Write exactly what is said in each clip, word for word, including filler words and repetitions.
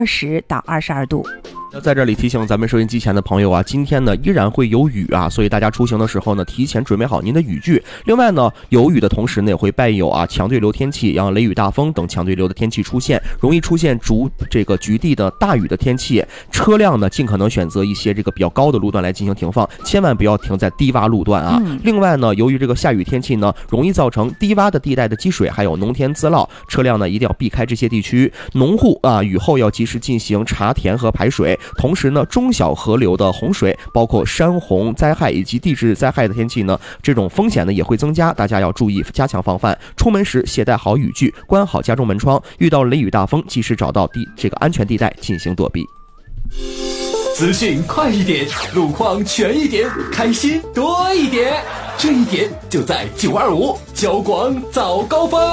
二十到二十二度。 那在这里提醒咱们收音机前的朋友啊，今天呢依然会有雨啊，所以大家出行的时候呢，提前准备好您的雨具。另外呢，有雨的同时呢，也会伴有啊强对流天气，像雷雨大风等强对流的天气出现，容易出现逐这个局地的大雨的天气。车辆呢，尽可能选择一些这个比较高的路段来进行停放，千万不要停在低洼路段啊。嗯、另外呢，由于这个下雨天气呢，容易造成低洼的地带的积水，还有农田滋涝，车辆呢一定要避开这些地区。农户啊，雨后要及时进行查田和排水，同时呢，中小河流的洪水，包括山洪灾害以及地质灾害的天气呢，这种风险呢也会增加，大家要注意加强防范。出门时携带好雨具，关好家中门窗，遇到雷雨大风，及时找到地这个安全地带进行躲避。 资讯快一点，路况全一点，开心多一点，这一点就在九二五交广早高峰。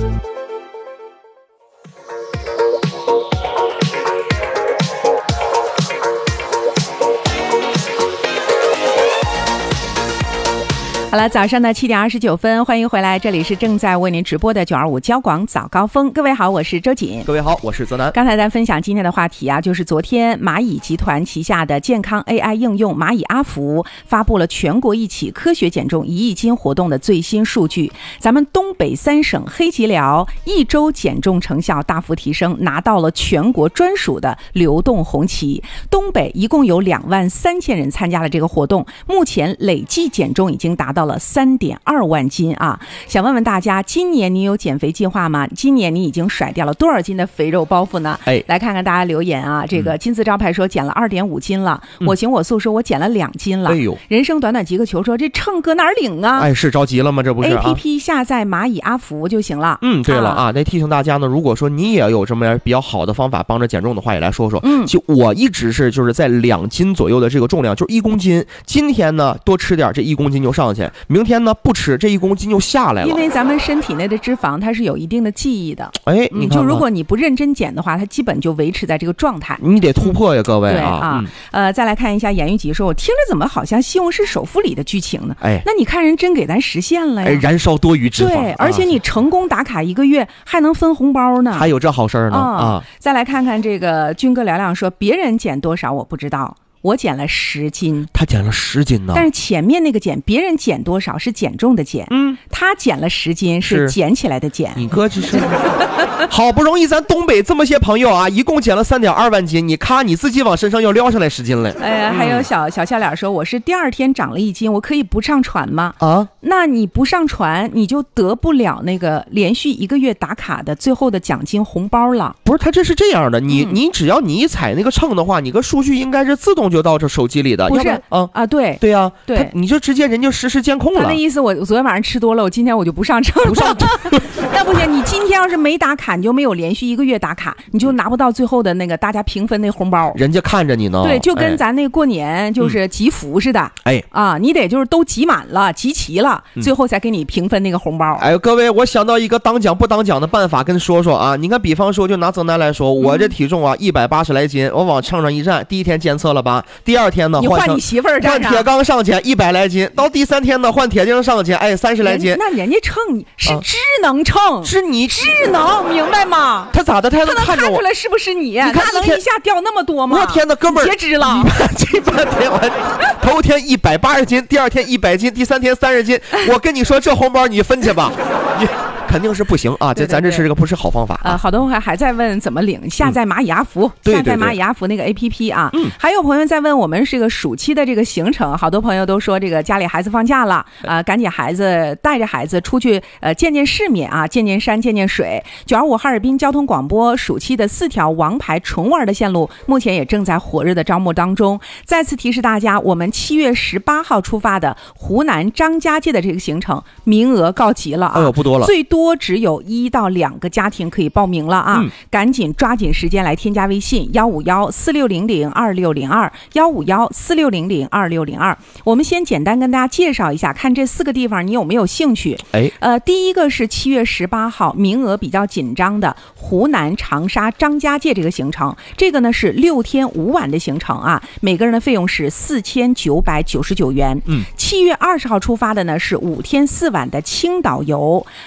好了，早上的七点二十九分，欢迎回来，这里是正在为您直播的九二五交广早高峰。各位好，我是周瑾。 各位好，我是泽南。 刚才咱分享今天的话题啊，就是昨天蚂蚁集团旗下的健康 A I 应用蚂蚁阿福发布了全国一起科学减重一亿斤活动的最新数据。咱们东北三省黑吉辽一周减重成效大幅提升，拿到了全国专属的流动红旗。东北一共有两万三千人参加了这个活动，目前累计减重已经达到到了 三点二万斤啊！想问问大家，今年你有减肥计划吗？今年你已经甩掉了多少斤的肥肉包袱呢？哎，来看看大家留言啊！这个金字招牌说减了 二点五斤了，嗯、我行我素说我减了两斤了。哎呦，人生短短几个球说这秤搁哪儿领啊？ 哎，是着急了吗？这不是、啊、 A P P 下载蚂蚁阿福就行了。 嗯，对了啊，那、啊、提醒大家呢，如果说你也有这么比较好的方法帮着减重的话，也来说说。嗯，就我一直是就是在两斤左右的这个重量，就是一公斤。今天呢多吃点，这一公斤就上去。明天呢不吃，这一公斤就下来了。 因为咱们身体内的脂肪它是有一定的记忆的。 哎，你看看、嗯、 就如果你不认真减的话，它基本就维持在这个状态。 你得突破呀，各位啊！ 对啊、嗯，呃，再来看一下严玉吉说，我听着怎么好像《西红柿首富》里的剧情呢？哎，那你看人真给咱实现了呀！ 哎，燃烧多余脂肪。 对，而且你成功打卡一个月，还能分红包呢。 还有这好事呢啊！ 啊再来看看这个军哥聊聊说，别人减多少我不知道。我减了十斤， 他减了十斤呢。 但是前面那个减，别人减多少是减重的减，嗯，他减了十斤是减起来的减。 你哥这是好不容易咱东北这么些朋友啊，一共减了三点二万斤，你咔你自己往身上要撩上来十斤了。 哎呀，还有小、嗯、小笑脸说，我是第二天长了一斤，我可以不上传吗？啊，那你不上传，你就得不了那个连续一个月打卡的最后的奖金红包了。 不是，他这是这样的，你、嗯、你只要你一踩那个秤的话，你个数据应该是自动就到这手机里的， 不是啊啊，对对呀、啊， 对， 你就直接人就实时监控了。 他那意思我，我昨天晚上吃多了，我今天我就不上秤， 不上秤。 那不行，你今天要是没打卡，你就没有连续一个月打卡，你就拿不到最后的那个大家平分那红包。 人家看着你呢， 对，就跟咱那过年就是集福似的，哎啊，你得就是都集满了、集齐了，最后才给你平分那个红包。 哎，各位，我想到一个当奖不当奖的办法，跟说说啊。你看，比方说，就拿泽南来说，我这体重啊一百八十来斤，我往秤上一站，第一天监测了吧，第二天呢， 你换你媳妇儿站上，换铁缸上去一百来斤，到第三天呢，换铁钉上去，哎，三十来斤。 那人家秤是智能秤， 啊、是你智能，明白吗？ 他咋的？他能看着我？ 他能看出来是不是你？ 你看他能一下掉那么多吗？ 我天哪，哥们儿， 截肢了！ 这半天我头天一百八十斤，第二天一百斤，第三天三十斤。我跟你说，这红包你分去吧。你肯定是不行啊！这咱这是这个不是好方法啊！ 呃、好多朋友还在问怎么领，下载蚂蚁阿福， 嗯、 下载蚂蚁阿福那个 A P P 啊。嗯，还有朋友在问我们这个暑期的这个行程，好多朋友都说这个家里孩子放假了啊、呃，赶紧孩子带着孩子出去呃见见世面啊，见见山，见见水。九二五哈尔滨交通广播暑期的四条王牌纯玩的线路，目前也正在火热的招募当中。再次提示大家，我们七月十八号出发的湖南张家界的这个行程，名额告急了啊！ 哎呦，不多了， 最多只有一到两个家庭可以报名了啊！嗯、赶紧抓紧时间来添加微信幺五幺四六零零二六零二幺五幺四六零零二六零二。我们先简单跟大家介绍一下，看这四个地方你有没有兴趣？哎，呃，第一个是七月十八号，名额比较紧张的湖南长沙张家界这个行程，这个呢是六天五晚的行程啊，每个人的费用是四千九百九十九元。嗯，七月二十号出发的呢是五天四晚的青岛游，呃，也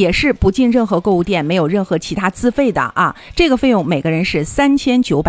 也是不进任何购物店，没有任何其他资费的啊。这个费用每个人是三千九百。